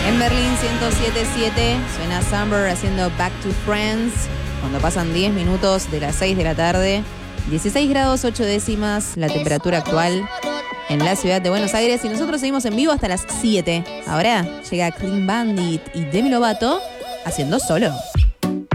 En Berlín 107.7 suena Summer haciendo Back to Friends. Cuando pasan 10 minutos de las 6 de la tarde. 16 grados 8 décimas la temperatura actual en la ciudad de Buenos Aires. Y nosotros seguimos en vivo hasta las 7. Ahora llega Clean Bandit y Demi Lovato haciendo Solo.